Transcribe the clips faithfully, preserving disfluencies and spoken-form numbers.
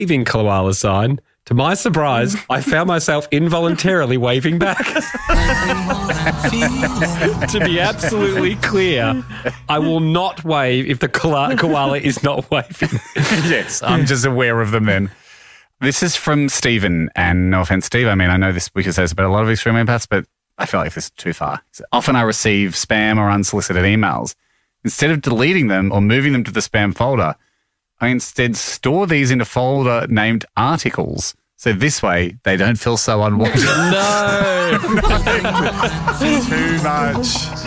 waving koala sign. To my surprise, I found myself involuntarily waving back. To be absolutely clear, I will not wave if the koala, koala is not waving. Yes, I'm just aware of them then. This is from Stephen, and no offense, Steve. I mean, I know this we could say this about a lot of extreme empaths, but I feel like this is too far. Often I receive spam or unsolicited emails. Instead of deleting them or moving them to the spam folder, I instead store these in a folder named articles. So this way, they don't feel so unwanted. No! Too much.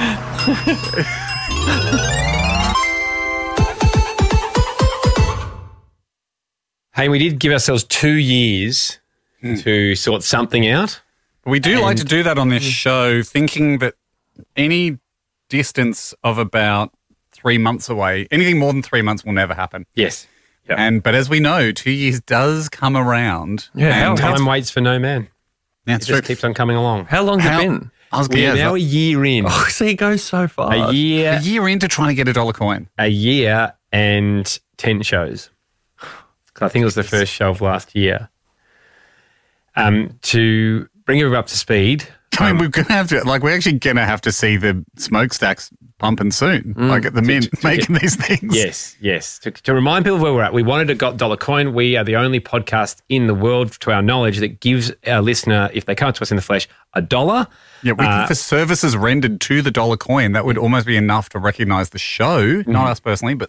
Hey, we did give ourselves two years mm. to sort something out. We do and like to do that on this show, thinking that any distance of about three months away, anything more than three months will never happen. Yes. Yep. And but as we know, two years does come around. Yeah, and time waits for no man. Yeah, it just true. keeps on coming along. How long has it been? I was We're yeah, now a year in. Oh, see, it goes so far. A year, a year into trying to get a dollar coin. A year and ten shows. Because I think it was the first show of last year. Um, to bring everyone up to speed. I mean, we're going to have to, like, we're actually going to have to see the smokestacks pumping soon, mm. like at the mint, to, to, making to, these things. Yes, yes. To, to remind people where we're at, we wanted a got dollar coin. We are the only podcast in the world, to our knowledge, that gives our listener, if they come to us in the flesh, a dollar. Yeah, we, uh, for services rendered to the dollar coin, that would almost be enough to recognise the show, mm-hmm. not us personally, but